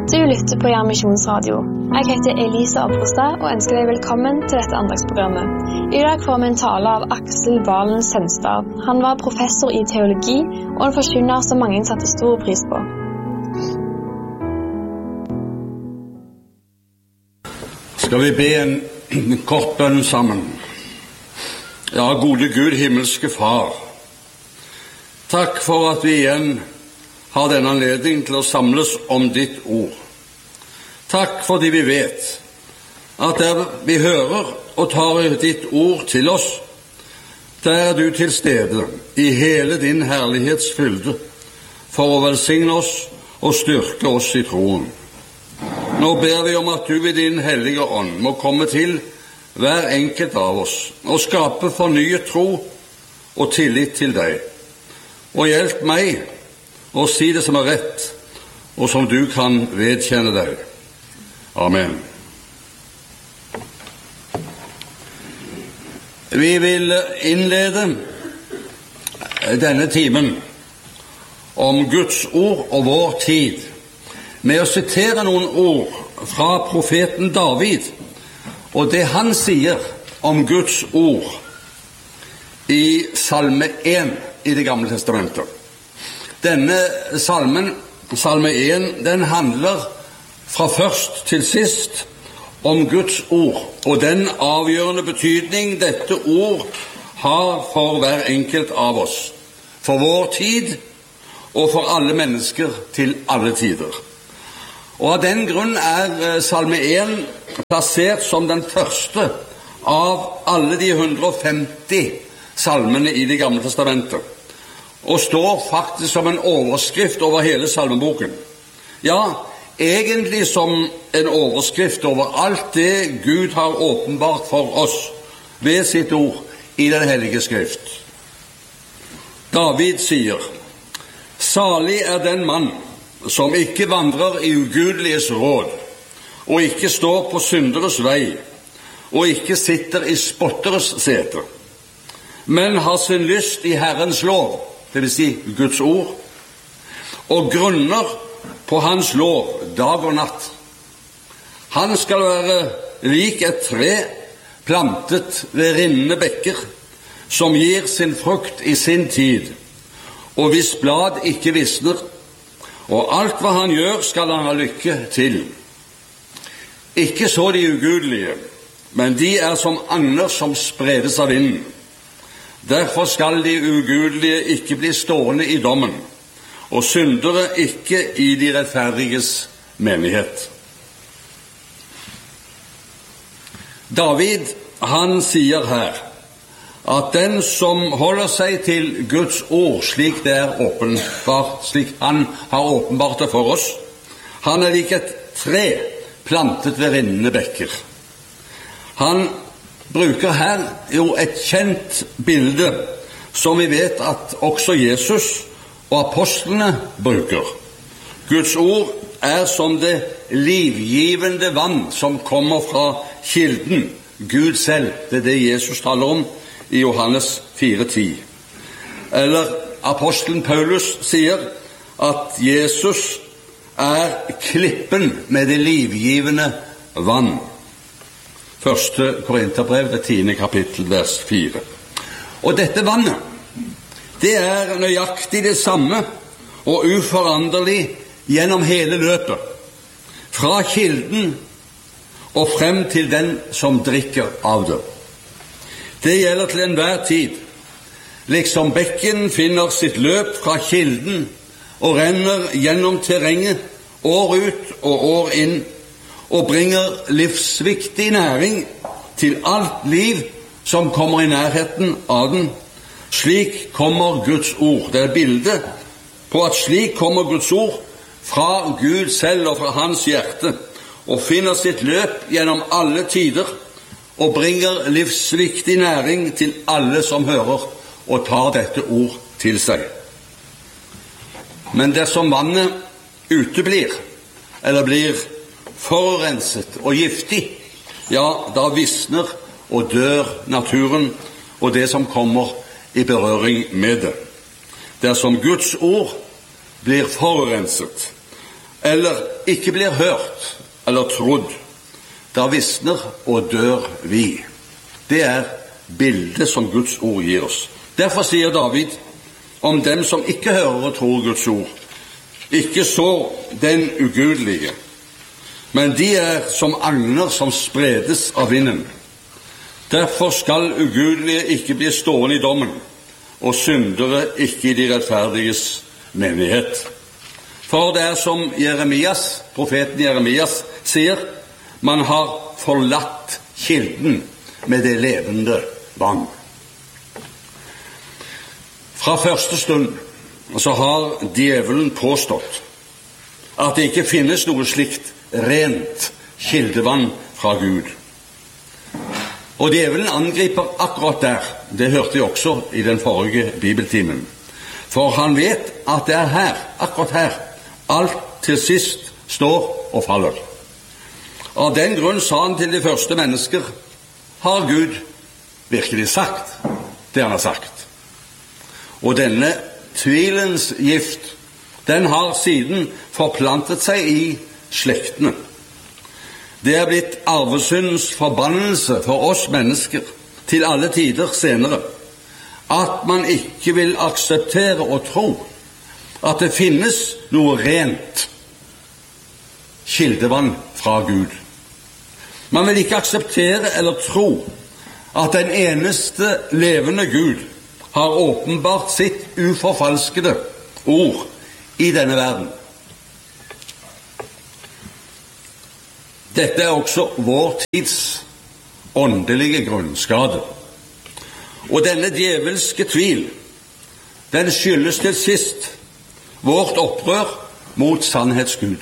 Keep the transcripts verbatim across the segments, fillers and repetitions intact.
Du lytter på Jern Misjonsradio. Jeg heter Elisa Obrestad og ønsker deg velkommen til dette andagsprogrammet. I dag får vi en tale av Aksel Valen Sønstad. Han var professor i teologi og en forkynner som mange satte stor pris på. Skal vi be en kort bønn sammen? Ja, gode Gud, himmelske Far. Takk for at vi igjen har denne anledning til å samles om ditt ord. Takk fordi vi vet at der vi hører og tar ditt ord til oss, der er du til stede i hele din herlighetsfylde for å velsigne oss og styrke oss i troen. Nå ber vi om at du ved din hellige ånd må komme til hver enkelt av oss og skape fornyet tro og tillit til deg. Og hjelp meg å si det som er rett, og som du kan vedkjenne deg. Amen. Vi vil innlede denne timen om Guds ord og vår tid med å sitere noen ord fra profeten David, og det han sier om Guds ord i Salme én i Det gamle testamentet. Denne salmen, Salme én, den handler fra først til sist om Guds ord, og den avgjørende betydning dette ord har for hver enkelt av oss, for vår tid og for alle mennesker til alle tider. Og av den grunn er Salme én plassert som den første av alle de hundre og femti salmene i Det gamle testamentet, og står faktisk som en overskrift over hele salmeboken. Ja, egentlig som en overskrift over alt det Gud har åpenbart for oss ved sitt ord i den hellige skrift. David sier: «Salig er den mann som ikke vandrer i ugudeliges råd, og ikke står på synderes vei, og ikke sitter i spotteres sete, men har sin lyst i Herrens lov», det vil si Guds ord, og grunner på hans lov dag og natt. Han skal være lik et tre plantet ved rinnende bekker, som gir sin frukt i sin tid, og hvis blad ikke visner, og alt hva han gjør skal han ha lykke til. Ikke så de ugudelige, men de er som agner som spredes av vinden. Derfor skal de ugudelige ikke bli stående i dommen, og syndere ikke i de rettferdiges menighet. David, han sier her at den som holder seg til Guds ord slik det er åpenbart, slik han har åpenbart det for oss, han er lik et tre plantet ved rinnende bekker. Han bruker her jo et kjent bilde som vi vet at også Jesus og apostlene bruker. Guds ord er som det livgivende vann som kommer fra kilden, Gud selv. Det er det Jesus taler om i Johannes fire ti. Eller apostelen Paulus sier at Jesus er klippen med det livgivende vann. Første Korinterbrev, det tiende kapittel, vers fire. Og dette vannet, det er nøyaktig det samme og uforanderlig gjennom hele løpet, fra kilden og frem til den som drikker av det. Det gjelder til enhver tid, liksom bekken finner sitt løp fra kilden og renner gjennom terrenget år ut og år inn, og bringer livsviktig næring til alt liv som kommer i nærheten av den. Slik kommer Guds ord. Det er bildet på at slik kommer Guds ord fra Gud selv og fra hans hjerte, og finner sitt løp gjennom alle tider, og bringer livsviktig næring til alle som hører og tar dette ord til seg. Men dersom vannet uteblir, eller blir forurenset og giftig, ja, da visner og dør naturen og det som kommer i berøring med det. Dersom Guds ord blir forurenset, eller ikke blir hørt eller trodd, da visner og dør vi. Det er bildet som Guds ord gir oss. Derfor sier David om dem som ikke hører og tror Guds ord: ikke så den ugudelige, men de er som agner som spredes av vinden. Derfor skal ugudelige ikke bli stående i dommen, og syndere ikke i de rettferdiges menighet. For det er som Jeremias, profeten Jeremias sier: man har forlatt kilden med det levende vann. Fra første stund så har djevelen påstått at det ikke finnes noe slikt rent kildevann fra Gud. Og djevelen angriper akkurat der. Det hørte jeg også i den forrige bibeltimen. For han vet at det er her, akkurat her, alt til sist står og faller. Av den grunn sa han til de første mennesker: har Gud virkelig sagt det han har sagt? Og denne tvilens gift, den har siden forplantet seg i slektene. Det er blitt arvesyndens forbannelse for oss mennesker til alle tider senere, at man ikke vil akseptere og tro at det finnes noe rent kildevann fra Gud. Man vil ikke akseptere eller tro at den eneste levende Gud har åpenbart sitt uforfalskede ord i denne verden. Dette er også vår tids åndelige grunnskade. Og denne djevelske tvil, den skyldes til sist vårt opprør mot sannhetsgud.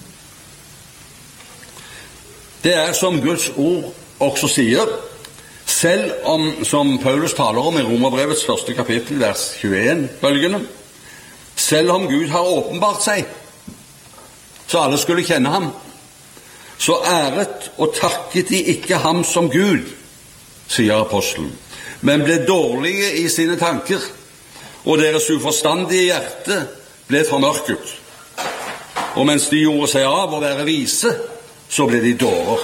Det er som Guds ord også sier, selv om, som Paulus taler om i Romerbrevets første kapittel, vers tjueen, bølgene, selv om Gud har åpenbart seg, så alle skulle kjenne ham, så æret og takket de ikke ham som Gud, sier apostelen, men ble dårlige i sine tanker, og deres uforstandige hjerte ble formørket. Og mens de gjorde seg av å være vise, så ble de dårer.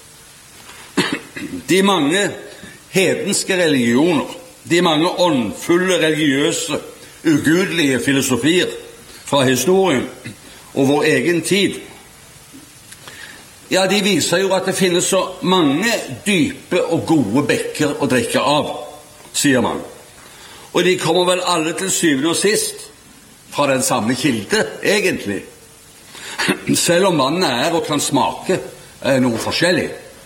De mange hedenske religioner, de mange åndfulle religiøse, ugudelige filosofier fra historien og vår egen tid, ja, de viser jo at det finnes så mange dype og gode bekker å drikke av, sier man. Og de kommer vel alle til syvende og sist fra den samme kilde, egentlig. Selv om vannet er og kan smake noe forskjellig.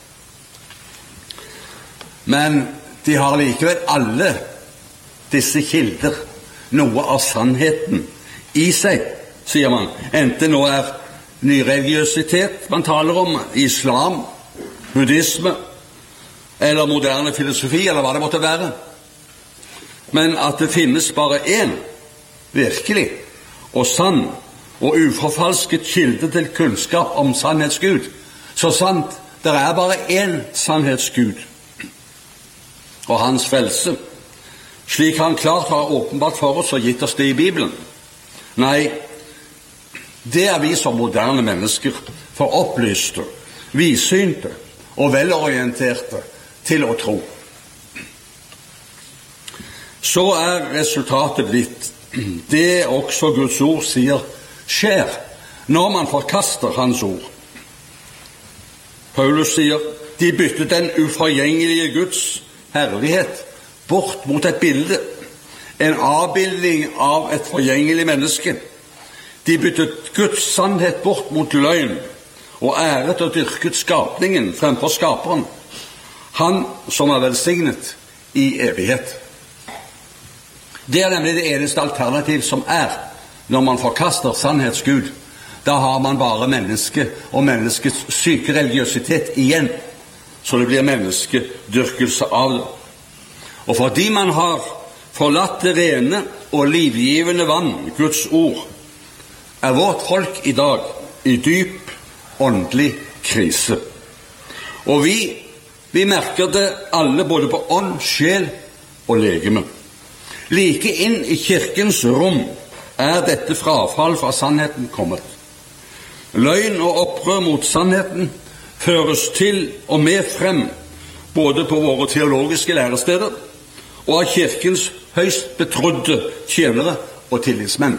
Men de har likevel alle disse kilder noe av sannheten i seg, sier man. Enten nå er nyreligiøsitet man taler om, islam, buddhisme, eller moderne filosofi, eller hva det måtte være. Men at det finnes bare én virkelig og sann og uforfalsket kilde til kunnskap om sannhetsgud. Så sant, det er bare én sannhetsgud og hans frelse, slik han klart har åpenbart for oss og gitt oss det i Bibelen. Nei, det er vi som moderne mennesker for opplyste, vidsynte og velorienterte til å tro. Så er resultatet blitt det også Guds ord sier skjer når man forkaster hans ord. Paulus sier: de byttet den uforgjengelige Guds herlighet bort mot et bilde, en avbildning av et forgjengelig menneske. De byttet Guds sannhet bort mot løgn, og æret og dyrket skapningen fremfor skaperen, han som er velsignet i evighet. Det er nemlig det eneste alternativ som er når man forkaster sannhetsgud. Da har man bare menneske og menneskets syke religiøsitet igjen, så det blir menneskedyrkelse av det. Og fordi man har forlatt det rene og livgivende vann, Guds ord, er vårt folk i dag i dyp åndelig krise. Og vi, vi merker det alle både på ånd, sjel og legeme. Like inn i kirkens rom er dette frafall fra sannheten kommet. Løgn og opprør mot sannheten føres til og med frem både på våre teologiske læresteder og av kirkens høyst betrodde tjenere og tillitsmenn.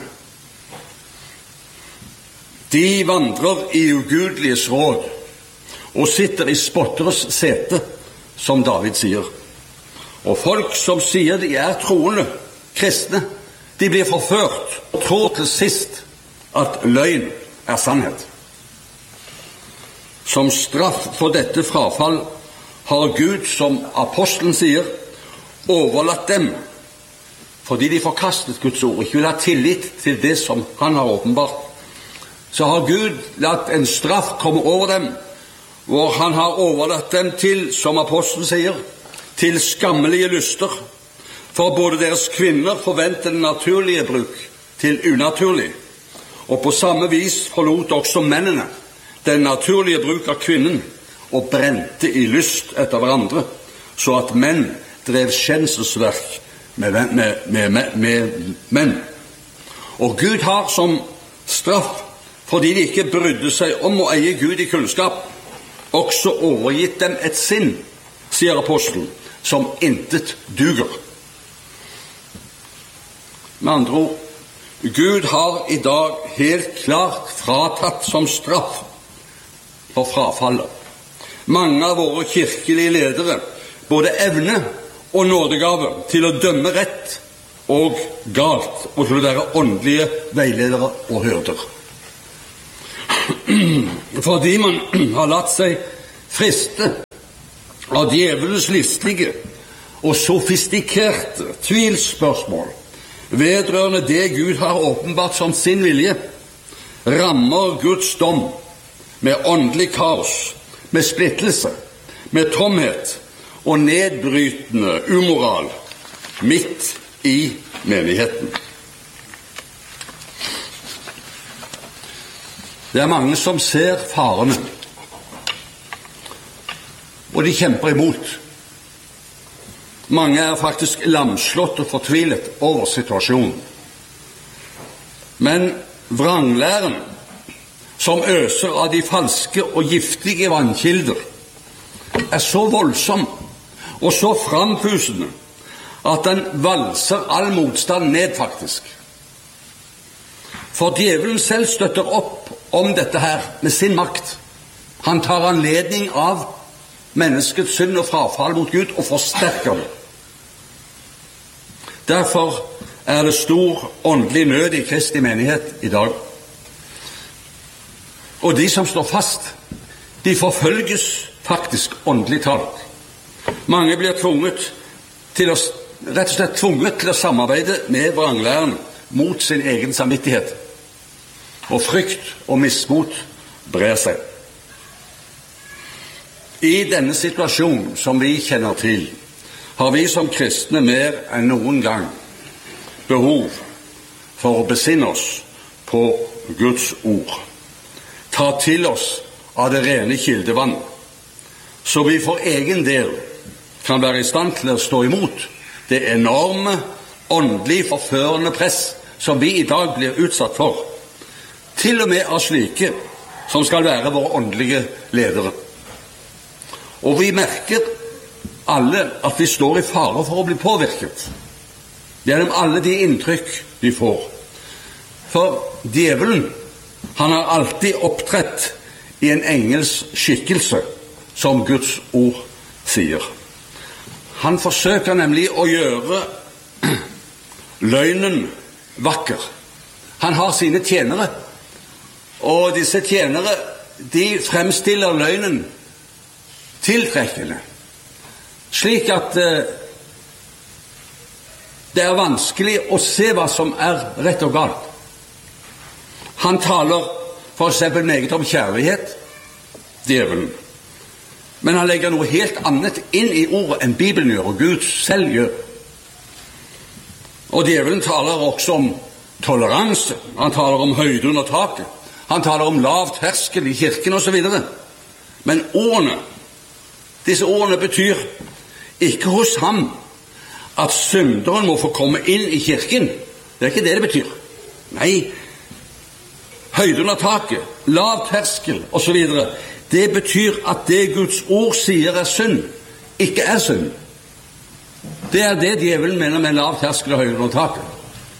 De vandrer i ugudeliges råd og sitter i spotteres sete, som David sier. Og folk som sier de er troende, kristne, de blir forført og tror til sist at løgn er sannhet. Som straff for dette frafall har Gud, som apostelen sier, overlatt dem, fordi de forkastet Guds ord, ikke vil ha tillit til det som han har åpenbart. Så har Gud latt en straff komme over dem, hvor han har overlatt dem til, som apostelen sier, til skammelige lyster, for både deres kvinner forventer den naturlige bruk til unaturlig, og på samme vis forlot også mennene den naturlige bruk av kvinnen og brente i lyst etter hverandre, så at menn drev skjenselsverk med, med, med, med, med menn. Og Gud har som straff, fordi de ikke brydde seg om å eie Gud i kunnskap, også overgitt dem et sinn, sier apostelen, som intet duger. Med andre ord, Gud har i dag helt klart fratatt som straff for frafallet mange av våre kirkelige ledere både evne og nådegave til å dømme rett og galt, og til å være åndelige veiledere og hyrder. Fordi man har latt seg friste av djevelens listige og sofistikerte tvilsspørsmål vedrørende det Gud har åpenbart som sin vilje, rammer Guds dom med åndelig kaos, med splittelse, med tomhet og nedbrytende umoral midt i menigheten. Det er mange som ser farene, og de kjemper imot. Mange er faktisk lamslått og fortvilet over situasjonen. Men vranglæren, som øser av de falske og giftige vannkilder, er så voldsom og så framfusende at den valser all motstand ned, faktisk. For djevelen selv støtter opp om dette her med sin makt. Han tar anledning av menneskets synd og frafall mot Gud og forsterker det. Derfor er det stor åndelig nød i Kristi menighet i dag. Og de som står fast, de forfølges faktisk åndelig talt. Mange blir tvunget til å, rett og slett tvunget til å samarbeide med vranglæren mot sin egen samvittighet. Og frykt og mismot brer seg. I denne situasjonen som vi kjenner til, har vi som kristne mer enn noen gang behov for å besinne oss på Guds ord. Ta til oss av det rene kildevann, så vi for egen del kan være i stand til å stå imot det enorme, åndelig forførende press som vi i dag blir utsatt for, til og med av slike som skal være våre åndelige ledere. Og vi merker alle at vi står i fare for å bli påvirket gjennom alle de inntrykk vi får. For djevelen, han har alltid opptrådt i en engels skikkelse, som Guds ord sier. Han forsøker nemlig å gjøre løgnen vakker. Han har sine tjenere, og disse tjenere, de fremstiller løgnen tiltrekkende, slik at eh, det er vanskelig å se hva som er rett og galt. Han taler for eksempel meget om kjærlighet, djevelen, men han legger noe helt annet inn i ordet enn Bibelen gjør, og Gud selv gjør. Og djevelen taler også om toleranse, han taler om høyde under taket, han taler om lavt herskel i kirken og så videre. Men ordene, disse ordene betyr ikke hos ham at synderen må få komme inn i kirken. Det er ikke det det betyr. Nei, høyde under taket, lav terskel og så videre, det betyr at det Guds ord sier er synd, ikke er synd. Det er det djevelen mener med lav terskel og høyde under taket.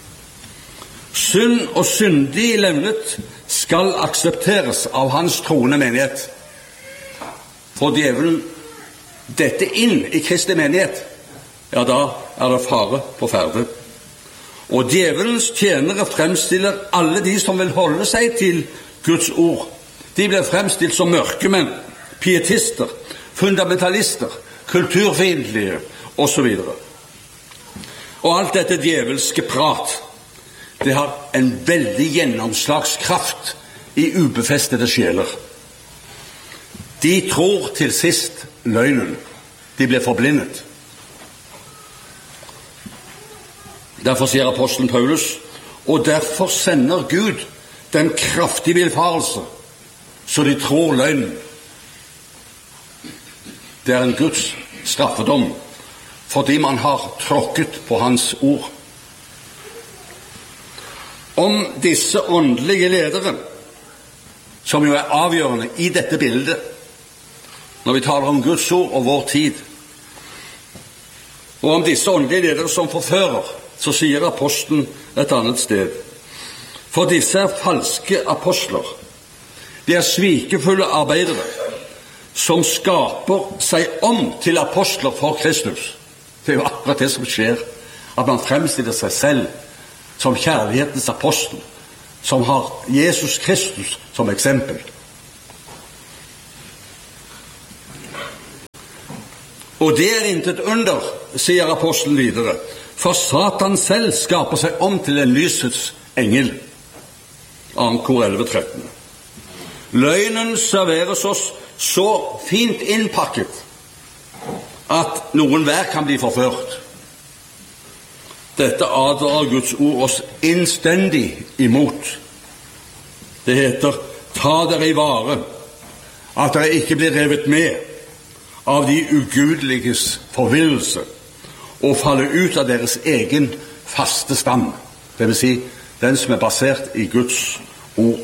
Synd og syndig levnet skal aksepteres av hans troende menighet. For djevelen dette inn i Kristi menighet, ja, da er det fare på ferde. Og djevelens tjenere fremstiller alle de som vil holde seg til Guds ord. De blir fremstilt som mørkemenn, pietister, fundamentalister, kulturfiendtlige og så videre. Og alt dette djevelske prat, det har en veldig gjennomslagskraft i ubefestede sjeler. De tror til sist løgnen. De blir forblindet. Derfor sier apostelen Paulus, og derfor sender Gud den kraftige villfarelse, så de tror løgnen. Det er en Guds straffedom, fordi man har tråkket på hans ord. Om disse åndelige ledere, som jo er avgjørende i dette bildet, når vi taler om Guds ord og vår tid, og om disse åndelige ledere som forfører, så sier apostelen et annet sted. For disse er falske apostler. De er svikefulle arbeidere, som skaper seg om til apostler for Kristus. Det er jo akkurat det som skjer, at man fremstiller seg selv som kjærlighetens apostel, som har Jesus Kristus som eksempel. Og det er intet under, sier apostelen videre, for Satan selv skaper seg om til en lysets engel. Annen kor elleve tretten. Løgnen serveres oss så fint innpakket at noen hver kan bli forført. Dette advarer Guds ord oss innstendig imot. Det heter, ta dere i vare, at dere ikke blir revet med av de ugudeliges forvillelse, og falle ut av deres egen faste stam, det vil si, den som er basert i Guds ord.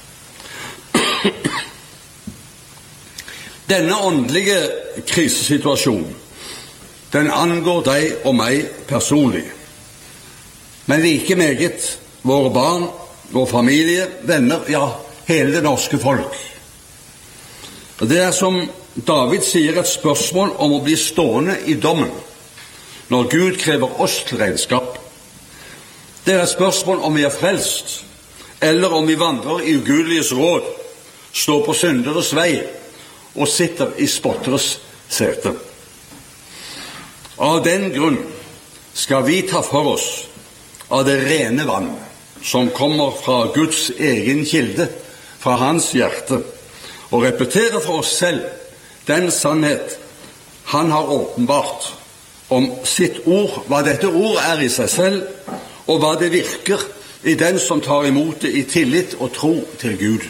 Denne åndelige krisesituasjonen, den angår deg og meg personlig, men like meget våre barn, vår familie, venner, ja, hele det norske folk. Og det er som David sier, et spørsmål om å bli stående i dommen, når Gud krever oss til regnskap. Det er et spørsmål om vi er frelst, eller om vi vandrer i ugudeliges råd, står på synderes vei, og sitter i spotteres sete. Av den grunn skal vi ta for oss av det rene vann, som kommer fra Guds egen kilde, fra hans hjerte, og repetere for oss selv den sannhet han har åpenbart om sitt ord, hva dette ord er i seg selv, og hva det virker i den som tar imot det i tillit og tro til Gud.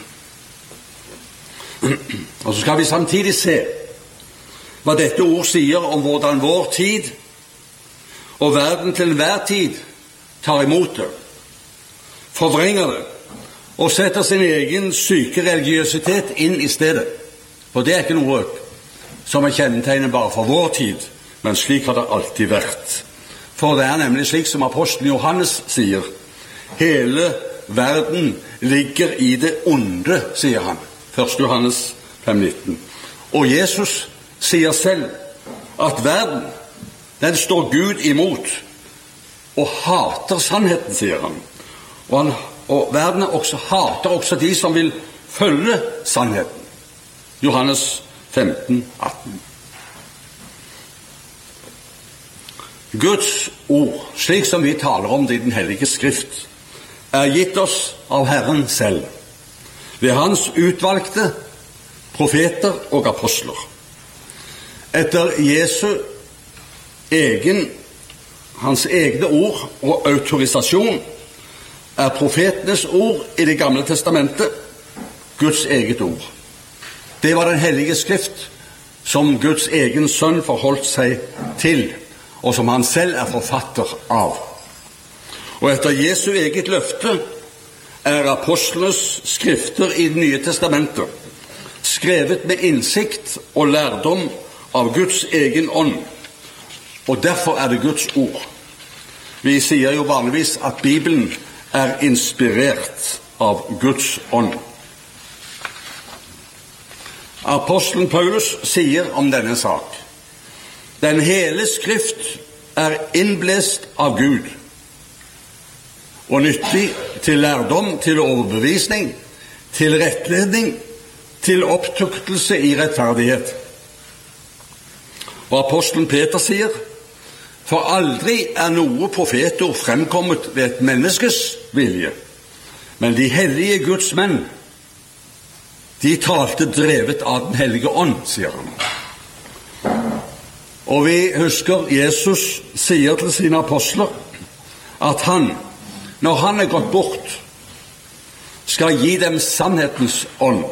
Og så skal vi samtidig se hva dette ord sier om hvordan vår tid og verden til enhver tid tar imot det, forvrenger det og setter sin egen syke religiøsitet inn i stedet. For det er ikke noe som er kjennetegnet bare for vår tid, men slik har det alltid vært. For det er nemlig slik som apostelen Johannes sier, hele verden ligger i det onde, sier han. første Johannes fem nitten. Og Jesus sier selv at verden, den står Gud imot og hater sannheten, sier han. Og, han, og verden også hater også de som vil følge sannheten. Johannes femten atten. Guds ord, slik som vi taler om det i den hellige skrift, er gitt oss av Herren selv, ved hans utvalgte profeter og apostler. Etter Jesu egen, hans egne ord og autorisasjon er profetenes ord i Det gamle testamentet Guds eget ord. Det var den hellige skrift som Guds egen sønn forholdt seg til, og som han selv er forfatter av. Og etter Jesu eget løfte er apostlenes skrifter i Det nye testamentet, skrevet med innsikt og lærdom av Guds egen ånd, og derfor er det Guds ord. Vi sier jo vanligvis at Bibelen er inspirert av Guds ånd. Apostelen Paulus sier om denne sak: den hele skrift er innblest av Gud og nyttig til lærdom, til overbevisning, til rettledning, til opptuktelse i rettferdighet. Og apostelen Peter sier: for aldri er noe profetord fremkommet ved et menneskes vilje, men de hellige Guds menn, de talte drevet av den hellige ånd, sier han. Og vi husker Jesus sier til sine apostler at han, når han er gått bort, skal gi dem sannhetens ånd.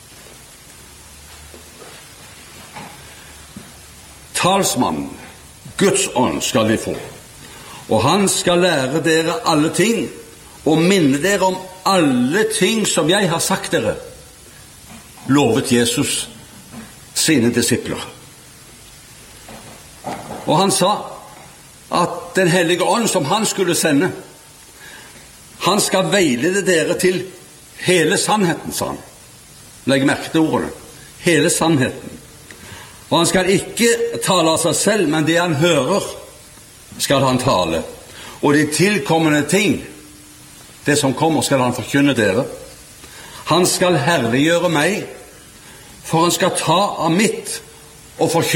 Talsmannen, Guds ånd, skal de få, og han skal lære dere alle ting og minne dere om alle ting som jeg har sagt dere, lovet Jesus sine disipler. Og han sa at den hellige ånd som han skulle sende, han skal veilede dere til hele sannheten, sa han. Legg merke til ordene. Hele sannheten. Og han skal ikke tale av seg selv, men det han hører, skal han tale. Og de tilkommende ting, det som kommer, skal han forkynne dere. Han skal herliggjøre meg, for han skal ta av mitt og forkynne